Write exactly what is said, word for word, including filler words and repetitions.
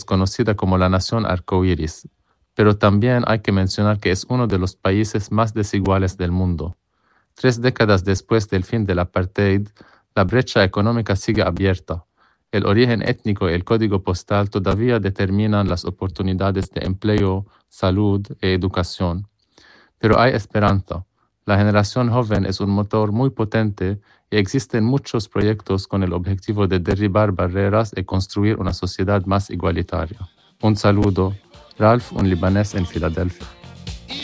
conocida como la Nación Arcoíris, pero también hay que mencionar que es uno de los países más desiguales del mundo. Tres décadas después del fin del apartheid, la brecha económica sigue abierta. El origen étnico y el código postal todavía determinan las oportunidades de empleo, salud e educación. Pero hay esperanza. La generación joven es un motor muy potente y existen muchos proyectos con el objetivo de derribar barreras y construir una sociedad más igualitaria. Un saludo, Ralph, un libanés en Filadelfia.